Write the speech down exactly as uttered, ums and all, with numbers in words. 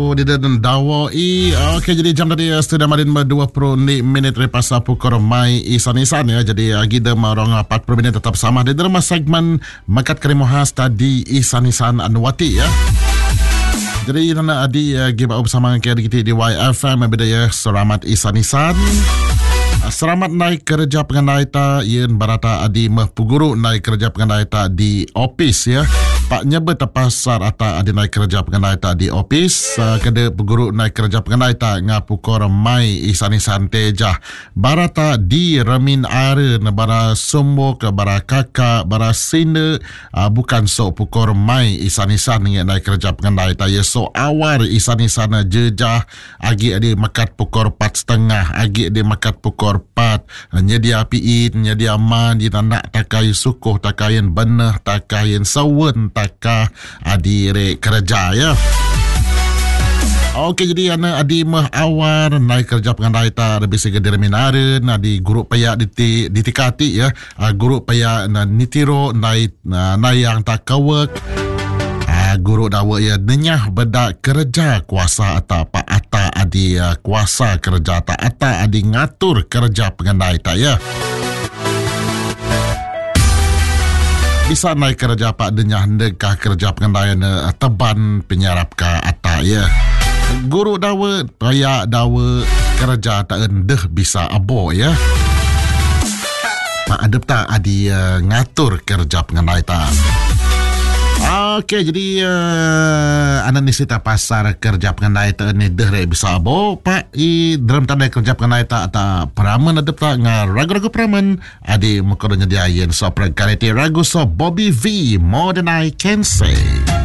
Di dalam dawa i. Okey, jadi jam tadi sudah marin dua puluh minit lepas pukul mai isan-isan ya. Jadi kita marong empat puluh minit tetap sama di dalam segmen Makat Kerimuhas tadi isan-isan Anwati ya. Jadi nana adi give up bersama kita di Y F M beda ya. Selamat isan-isan. Selamat naik kerja pengendai ta yen barata adi meh puguru naik kerja pengendai ta di office ya. Pak nyebut pasar ata adi naik kerja pengendai ta di office uh, kede puguru naik kerja pengendai ta ngapukor mai isan-isan tejah barata di remin are bara sombo ke bara kakak bara sinde uh, bukan so pukor mai isan-isan ngi naik kerja pengendai ta ya so awar isan-isan jejah agi adi makat pukor empat setengah agi adi makat pukor empat nyedia piit nyedia man di tandak takai sukuh takayin benah takayin sawen takah adire kerja ya. Okey, jadi ana adi mah awar naik kerja pengendai ta lebih segi derminarin adi guru paya di ditikati ya. Guru paya na nitiro naik nayang tak kawak. Guru dawa ya denyah beda kerja kuasa ata pa ata adi kuasa kerja ta ata adi ngatur kerja pengendai ta ya. Bisa naik kerja pak denyah ndekah kerja pengendaian teban penyarap ka ata ya. Guru dawa paya dawa kerja tak endeh bisa abo ya. Pak adep tak adi uh, ngatur kerja pengendai ta. Okey, jadi uh, anda ni sita pasar kerja pengendai ta ni deh bisa abo pak i dalam tanda kerja pengendai ta ata peraman adep ta nga ragu-ragu peraman adi mukodonya diayen so prakariti ragu so Bobby V More Than I Can Say.